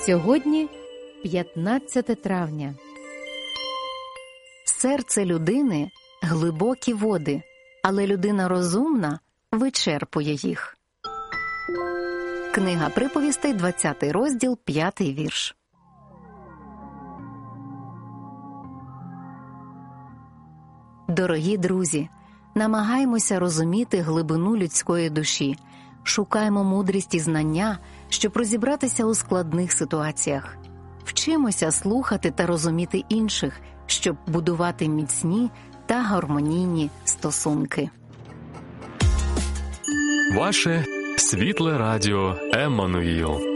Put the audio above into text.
Сьогодні 15 травня. Серце людини – глибокі води, але людина розумна вичерпує їх. Книга приповістей, 20 розділ, 5 вірш. Дорогі друзі, намагаймося розуміти глибину людської душі, шукаймо мудрість і знання, щоб розібратися у складних ситуаціях. Вчимося слухати та розуміти інших, щоб будувати міцні та гармонійні стосунки. Ваше світле радіо Еммануїл.